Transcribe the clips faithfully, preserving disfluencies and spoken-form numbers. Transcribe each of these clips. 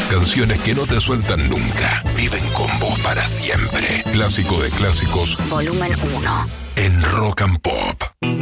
Canciones que no te sueltan nunca. Viven con vos para siempre. Clásico de clásicos. Volumen uno. En Rock and Pop.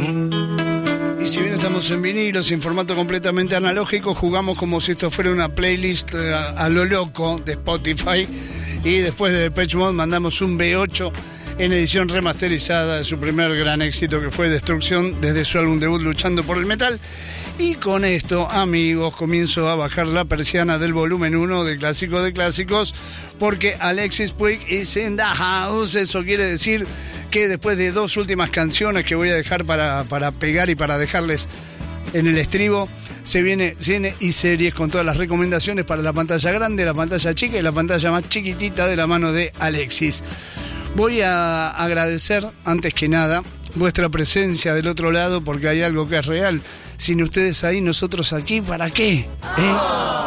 Y si bien estamos en vinilos, en formato completamente analógico, jugamos como si esto fuera una playlist a, a lo loco de Spotify. Y después de Depeche Mode mandamos un B ocho en edición remasterizada de su primer gran éxito, que fue Destrucción, desde su álbum debut Luchando por el Metal. Y con esto, amigos, comienzo a bajar la persiana del volumen uno de Clásico de Clásicos, porque Alexis Puig is in the house. Eso quiere decir que después de dos últimas canciones que voy a dejar para, para pegar y para dejarles en el estribo, se viene cine y series con todas las recomendaciones para la pantalla grande, la pantalla chica y la pantalla más chiquitita de la mano de Alexis. Voy a agradecer, antes que nada, vuestra presencia del otro lado, porque hay algo que es real. Sin ustedes ahí, nosotros aquí, ¿para qué? ¿Eh?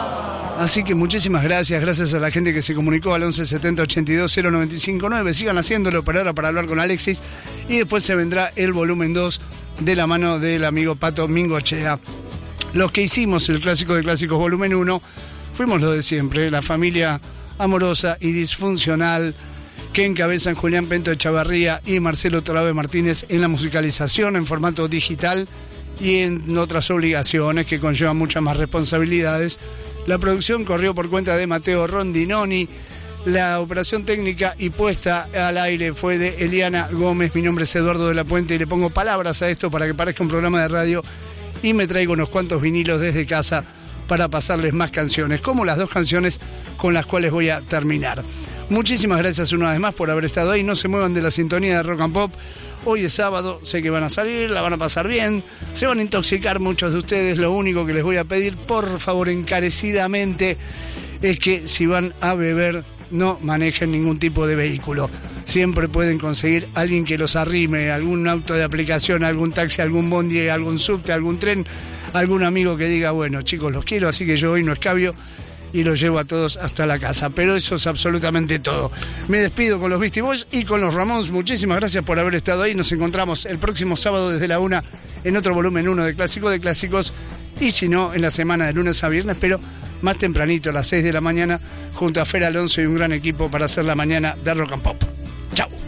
Así que muchísimas gracias, gracias a la gente que se comunicó al once setenta ochenta y dos cero noventa y cinco nueve. Sigan haciéndolo para ahora para hablar con Alexis. Y después se vendrá el volumen dos de la mano del amigo Pato Mingochea. Los que hicimos el Clásico de Clásicos volumen uno fuimos los de siempre, la familia amorosa y disfuncional que encabezan Julián Pento Echavarría y Marcelo Torabe Martínez en la musicalización en formato digital y en otras obligaciones que conllevan muchas más responsabilidades. La producción corrió por cuenta de Mateo Rondinoni. La operación técnica y puesta al aire fue de Eliana Gómez. Mi nombre es Eduardo de la Puente y le pongo palabras a esto para que parezca un programa de radio, y me traigo unos cuantos vinilos desde casa para pasarles más canciones, como las dos canciones con las cuales voy a terminar. Muchísimas gracias una vez más por haber estado ahí. No se muevan de la sintonía de Rock and Pop. Hoy es sábado, sé que van a salir, la van a pasar bien, se van a intoxicar muchos de ustedes. Lo único que les voy a pedir, por favor, encarecidamente, es que si van a beber, no manejen ningún tipo de vehículo. Siempre pueden conseguir alguien que los arrime, algún auto de aplicación, algún taxi, algún bondi, algún subte, algún tren, algún amigo que diga, bueno, chicos, los quiero, así que yo hoy no escabio y los llevo a todos hasta la casa. Pero eso es absolutamente todo. Me despido con los Beastie Boys y con los Ramones. Muchísimas gracias por haber estado ahí. Nos encontramos el próximo sábado desde la una en otro volumen uno de Clásico de Clásicos, y si no, en la semana de lunes a viernes, pero más tempranito, a las seis de la mañana, junto a Fer Alonso y un gran equipo para hacer la mañana de Rock and Pop. Chau.